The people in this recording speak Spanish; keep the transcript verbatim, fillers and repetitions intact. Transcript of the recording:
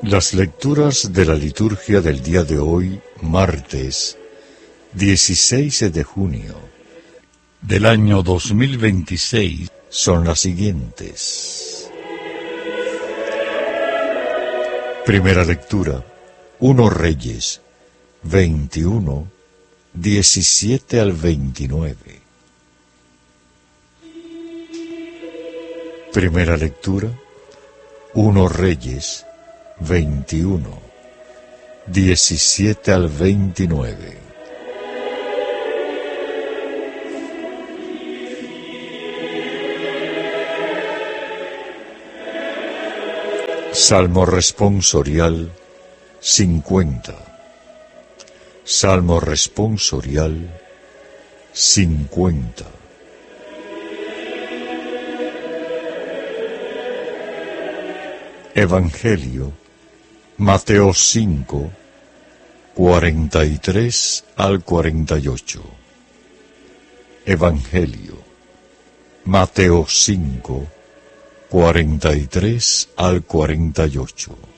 Las lecturas de la liturgia del día de hoy, martes dieciséis de junio del año dos mil veintiséis, son las siguientes. Primera lectura, uno Reyes, veintiuno, diecisiete al veintinueve. Primera lectura, uno Reyes, veintiuno, diecisiete al veintinueve. Salmo responsorial cincuenta. Salmo responsorial cincuenta. Evangelio Mateo cinco, cuarenta y tres al cuarenta y ocho. Evangelio Mateo cinco, cuarenta y tres al cuarenta y ocho.